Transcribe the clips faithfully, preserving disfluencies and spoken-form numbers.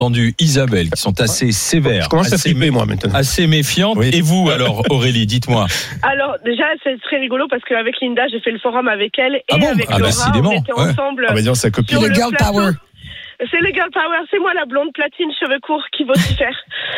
entendu Isabelle, qui sont assez sévères. Je commence assez à flipper, moi, maintenant. Assez méfiantes. Oui. Et vous, alors, Aurélie, dites-moi. Alors, déjà, c'est très rigolo parce qu'avec Linda, j'ai fait le forum avec elle et Ah bon avec ah Laura. bah, on était ouais. ensemble. Ah, bah, disons, sa copine. sur Le girl plateau. power. C'est le girl power, c'est moi la blonde platine, cheveux courts qui vocifère.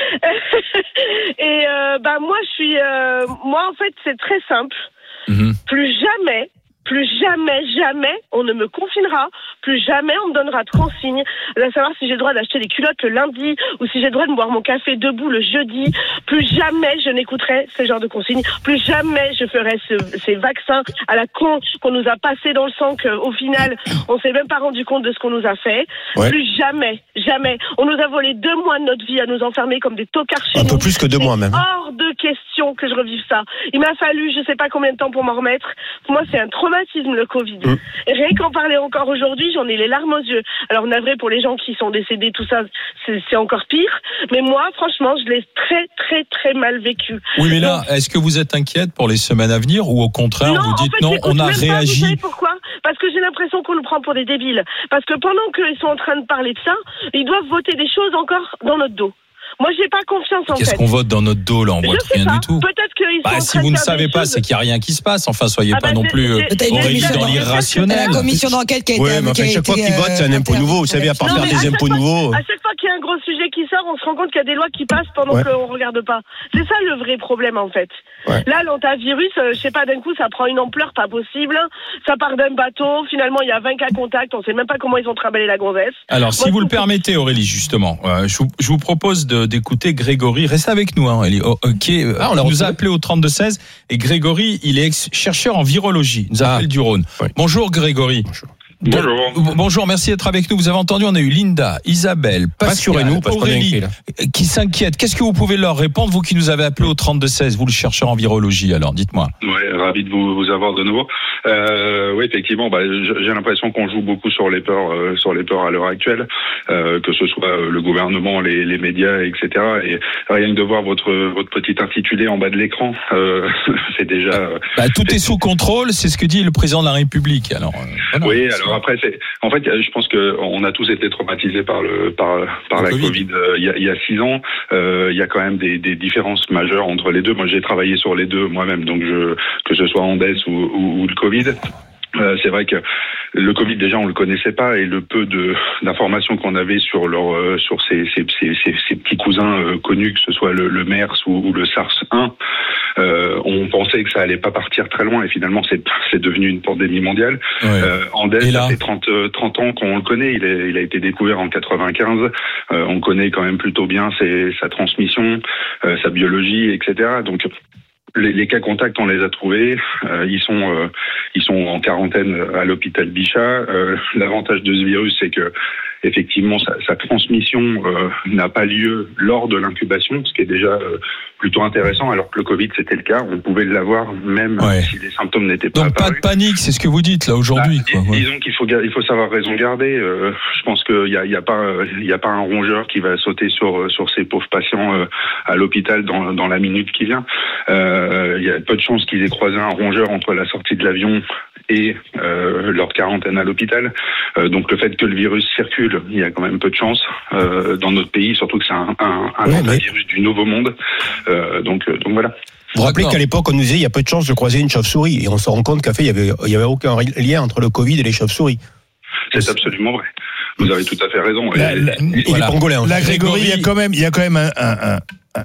Et euh, bah moi, je suis, euh, moi en fait, c'est très simple. Mm-hmm. Plus jamais. Plus jamais, jamais, on ne me confinera. Plus jamais, on me donnera de consignes. À savoir si j'ai le droit d'acheter des culottes le lundi ou si j'ai le droit de boire mon café debout le jeudi. Plus jamais, je n'écouterai ce genre de consignes. Plus jamais, je ferai ce, ces vaccins à la con qu'on nous a passé dans le sang qu'au final, on s'est même pas rendu compte de ce qu'on nous a fait. Ouais. Plus jamais, jamais. On nous a volé deux mois de notre vie à nous enfermer comme des tocards chez Un nous. peu plus que deux C'est mois, même. hors de question que je revive ça. Il m'a fallu je sais pas combien de temps pour m'en remettre. Pour moi, c'est un traumatisme, le Covid. Mmh. Et rien qu'en parler encore aujourd'hui, j'en ai les larmes aux yeux. Alors, navré pour les gens qui sont décédés, tout ça, c'est, c'est encore pire. Mais moi, franchement, je l'ai très, très, très mal vécu. Oui, mais là, Donc, est-ce que vous êtes inquiète pour les semaines à venir ou au contraire, non, vous dites en fait, non, on a même réagi? Pas, vous savez pourquoi ? Parce que j'ai l'impression qu'on nous prend pour des débiles. Parce que pendant qu'ils sont en train de parler de ça, ils doivent voter des choses encore dans notre dos. Moi, j'ai pas confiance en Qu'est-ce fait. qu'on vote dans notre dos là? On vote Je sais rien pas. du tout. Peut-être qu'ils bah, sont en si train vous de ne faire savez des pas, choses. c'est qu'il n'y a rien qui se passe. Enfin, soyez Ah pas bah, non c'est- plus euh, c'est- Aurélie c'est- dans c'est- l'irrationnel. La commission d'enquête qui a été. Ouais, mais enfin, qui a chaque fois été, qu'ils votent, c'est un euh, impôt nouveau. Vous savez, à part Non, faire mais des à chaque impôts fois- nouveaux. À chaque fois qu'il y a un gros sujet qui sort, on se rend compte qu'il y a des lois qui passent pendant Ouais. qu'on regarde pas. C'est ça le vrai problème en fait. Ouais. Là, l'antivirus, euh, je sais pas, d'un coup, ça prend une ampleur pas possible. Ça part d'un bateau. Finalement, il y a vingt cas contacts. On sait même pas comment ils ont trimballé la gonzesse. Alors, si Moi, vous je le trouve- permettez, Aurélie, justement, euh, je, vous, je vous propose de, d'écouter Grégory. Restez avec nous, hein, Aurélie. Oh, ok, euh, Ah, on l'a il nous retrouvé. a appelé au trente-deux seize et Grégory, il est ex- chercheur en virologie. Il nous appelle Ah. du Rhône. Oui. Bonjour, Grégory. Bonjour. Bonjour. Bon- Bonjour, merci d'être avec nous. Vous avez entendu, on a eu Linda, Isabelle, Pascal, Rassurez-nous, parce qu'on est Aurélie, inquiets, là. qui s'inquiètent. Qu'est-ce que vous pouvez leur répondre, vous qui nous avez appelé au trente-deux seize, vous le chercheur en virologie, alors dites-moi. Ouais, ravi de vous, vous avoir de nouveau. Euh, oui, effectivement, bah, j'ai l'impression qu'on joue beaucoup sur les peurs, euh, sur les peurs à l'heure actuelle, euh, que ce soit le gouvernement, les, les médias, et cetera. Et rien que de voir votre votre petit intitulé en bas de l'écran, euh, c'est déjà. Euh, Bah, tout est sous contrôle, c'est ce que dit le président de la République. Alors, euh, voilà. Oui, alors après, c'est, en fait, je pense que on a tous été traumatisés par le, par, par Le la Covid. Covid. euh, Il y a, il y a six ans, euh, il y a quand même des, des différences majeures entre les deux. Moi, j'ai travaillé sur les deux moi-même, donc je, que ce soit Andes ou, ou, ou le Covid. Euh, c'est vrai que le Covid, déjà, on le connaissait pas, et le peu de d'informations qu'on avait sur leur euh, sur ces, ces, ces, ces, ces petits cousins euh, connus, que ce soit le, le MERS ou, ou le SARS un, euh, on pensait que ça allait pas partir très loin, et finalement, c'est c'est devenu une pandémie mondiale. Ouais. Euh, Andes, Et là ça fait trente, trente ans qu'on le connaît. Il, est, il a été découvert en quatre-vingt-quinze. Euh, on connaît quand même plutôt bien ses, sa transmission, euh, sa biologie, et cetera. Donc les, les cas contacts, on les a trouvés. Euh, ils sont euh, ils sont en quarantaine à l'hôpital Bichat. Euh, l'avantage de ce virus, c'est que effectivement, sa, sa transmission euh, n'a pas lieu lors de l'incubation, ce qui est déjà euh, plutôt intéressant, alors que le Covid, c'était le cas. On pouvait l'avoir même Ouais. si les symptômes n'étaient pas Donc, pas apparus. de panique, c'est ce que vous dites là aujourd'hui. Bah, quoi, ouais. Disons qu'il faut, il faut savoir raison garder. Euh, je pense qu'il y a, il y a pas, il y a pas un rongeur qui va sauter sur sur ces pauvres patients euh, à l'hôpital dans, dans la minute qui vient. Euh, il y a peu de chances qu'ils aient croisé un rongeur entre la sortie de l'avion et euh, leur quarantaine à l'hôpital. Euh, donc le fait que le virus circule, il y a quand même peu de chance euh, dans notre pays, surtout que c'est un, un, un Ouais, mais- virus du nouveau monde. Euh, donc, euh, donc voilà. Vous vous rappelez D'accord. qu'à l'époque, on nous disait il y a peu de chances de croiser une chauve-souris. Et on se rend compte qu'à fait, il y avait, il y avait aucun lien entre le Covid et les chauves-souris. C'est absolument vrai. Vous avez tout à fait raison. La- Et- la- Et Voilà. les pangolins. Là, Grégory, il y a Grégory- quand même, il y a quand même un, un- un-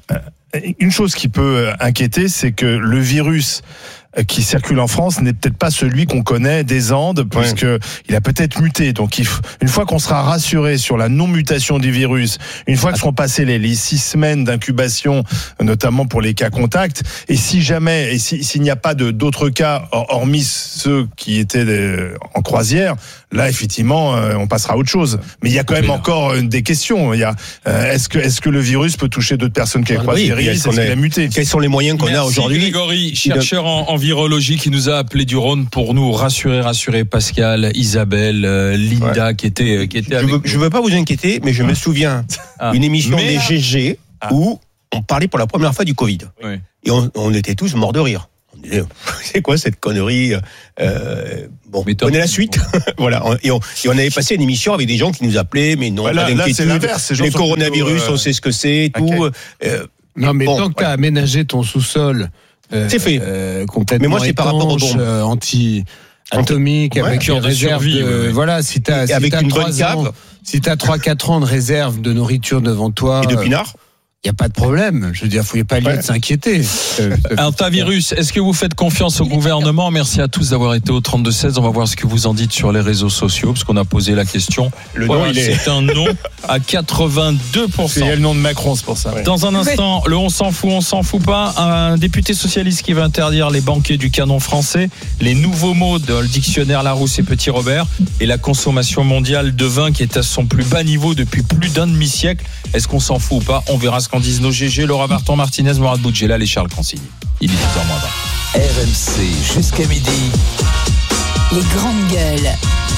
un- une chose qui peut inquiéter, c'est que le virus qui circule en France n'est peut-être pas celui qu'on connaît des Andes, puisque il a peut-être muté. Donc, il f- une fois qu'on sera rassuré sur la non-mutation du virus, une fois que seront passées les, les six semaines d'incubation, notamment pour les cas contacts, et si jamais, et si- s'il n'y a pas de d'autres cas, hor- hormis ceux qui étaient euh, en croisière, là, effectivement, euh, on passera à autre chose. Mais il y a quand même Oui, là. encore euh, des questions. Il y a, euh, est-ce que, est-ce que le virus peut toucher d'autres personnes qui Ah, ont croisé oui, Est-ce qu'on qu'il est- a muté? Quels sont les moyens qu'on a Merci aujourd'hui? Grégory, chercheur en, en virologie, qui nous a appelé du Rhône pour nous rassurer, rassurer Pascal, Isabelle, euh, Linda, qui était, qui était Je avec veux, nous. je veux pas vous inquiéter, mais je me souviens Ah. d'une émission Mais- des G G Ah. où on parlait pour la première fois du Covid. Oui. Et on, on était tous morts de rire. C'est quoi cette connerie euh, Bon, Mais on connaît la suite. Voilà. Et on, et on avait passé une émission avec des gens qui nous appelaient, mais non, Voilà, pas là, c'est d'inquiétude. l'inverse, ces gens Les sont coronavirus, plutôt, euh, on sait ce que c'est, et tout. okay. Euh, Non, mais bon, tant que tu as ouais. aménagé ton sous-sol euh, C'est fait. euh, complètement Mais moi, c'est par rapport aux étanche, bombes. euh, anti-atomique, Ouais, avec cœur une de réserve survie, de, ouais, ouais. voilà, si t'as, Et si avec t'as une trois bonne ans, cave. si t'as trois quatre ans de réserve de nourriture devant toi, Et de euh, pinard. il n'y a pas de problème. Je veux dire, il n'y a pas lieu Ouais. de s'inquiéter. Euh, Un tas virus, est-ce que vous faites confiance au gouvernement? Merci à tous d'avoir été au trente-deux seize. On va voir ce que vous en dites sur les réseaux sociaux, parce qu'on a posé la question. Le Voilà, nom, il est. c'est un non à quatre-vingt-deux pour cent. Il y a le nom de Macron, c'est pour ça. Ouais. Dans un instant, le on s'en fout, on s'en fout pas. Un député socialiste qui va interdire les banquets du canon français, les nouveaux mots dans le dictionnaire Larousse et Petit Robert, et la consommation mondiale de vin qui est à son plus bas niveau depuis plus d'un demi-siècle. Est-ce qu'on s'en fout ou pas? On verra ce qu'en disent nos G G, Laura Martin, Martinez, Mourad Boudjelal et Charles Consigny. Il est dix heures moins vingt. R M C jusqu'à midi. Les grandes gueules.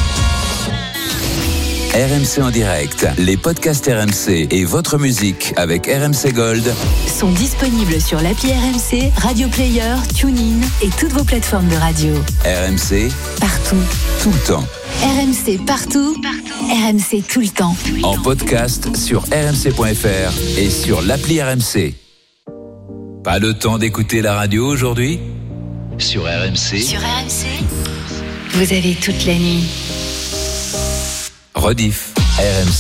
R M C en direct, les podcasts R M C et votre musique avec R M C Gold Sont disponibles sur l'appli R M C, Radio Player, TuneIn et toutes vos plateformes de radio. R M C Partout. tout le temps. R M C partout. R M C tout le temps. En podcast sur r m c point f r et sur l'appli R M C. Pas le temps d'écouter la radio aujourd'hui? Sur R M C, Sur R M C, vous avez toute la nuit. rediff R M C.